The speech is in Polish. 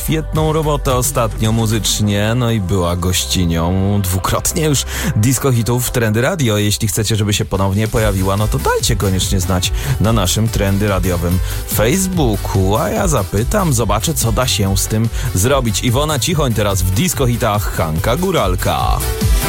świetną robotę ostatnio muzycznie, no i była gościnią dwukrotnie już Disco Hitów Trendy Radio. Jeśli chcecie, żeby się ponownie pojawiła, no to dajcie koniecznie znać na naszym Trendy Radiowym Facebooku, a ja zapytam, zobaczę, co da się z tym zrobić. Iwona Cichoń teraz w Disco Hitach, Hanka Góralka.